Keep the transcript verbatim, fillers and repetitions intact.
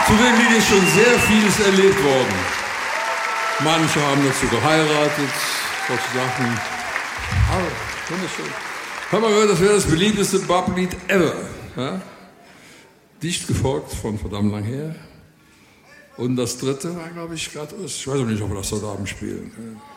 Zu dem Lied ist schon sehr vieles erlebt worden. Manche haben dazu geheiratet, solche Sachen. Aber, wunderschön. Haben wir gehört, das wäre das beliebteste Bab-Lied ever. Ja? Dicht gefolgt von verdammt lang her. Und das dritte war, glaube ich, gerade, ich weiß auch nicht, ob wir das heute Abend spielen.